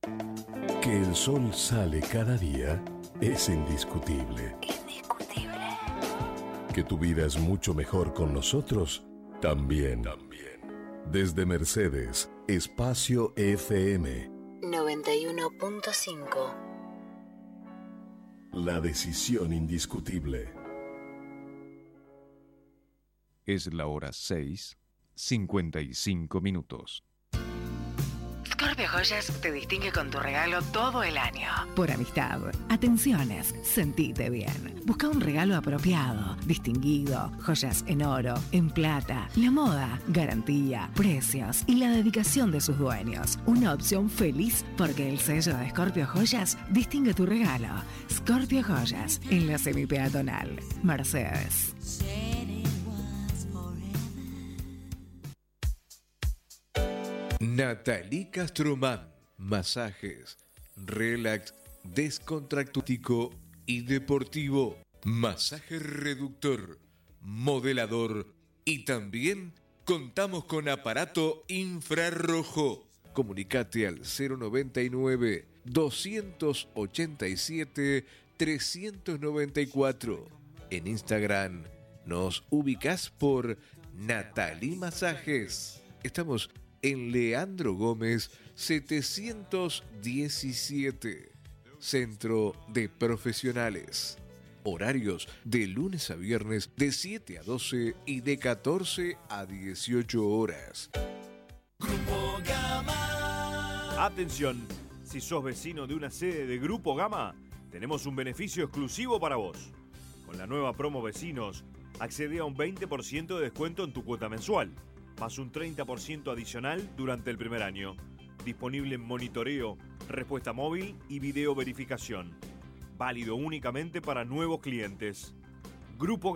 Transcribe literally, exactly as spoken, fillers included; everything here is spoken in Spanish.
Que el sol sale cada día es indiscutible. Indiscutible. Que tu vida es mucho mejor con nosotros, también. También. Desde Mercedes, Espacio F M noventa y uno punto cinco. La decisión indiscutible. Es la hora seis, cincuenta y cinco minutos. Scorpio Joyas te distingue con tu regalo todo el año. Por amistad, atenciones, sentite bien. Busca un regalo apropiado, distinguido, joyas en oro, en plata, la moda, garantía, precios y la dedicación de sus dueños. Una opción feliz porque el sello de Scorpio Joyas distingue tu regalo. Scorpio Joyas, en la semipeatonal. Mercedes. Nathalie Castromán, masajes, relax, descontractútico y deportivo, masaje reductor, modelador y también contamos con aparato infrarrojo. Comunicate al cero noventa y nueve, doscientos ochenta y siete, trescientos noventa y cuatro. En Instagram nos ubicás por Nathalie Masajes. Estamos en Leandro Gómez setecientos diecisiete, Centro de Profesionales. Horarios de lunes a viernes de siete a doce y de catorce a dieciocho horas. Grupo Gama. Atención, si sos vecino de una sede de Grupo Gama, tenemos un beneficio exclusivo para vos. Con la nueva promo Vecinos, accede a un veinte por ciento de descuento en tu cuota mensual, más un treinta por ciento adicional durante el primer año. Disponible en monitoreo, respuesta móvil y video verificación. Válido únicamente para nuevos clientes. Grupo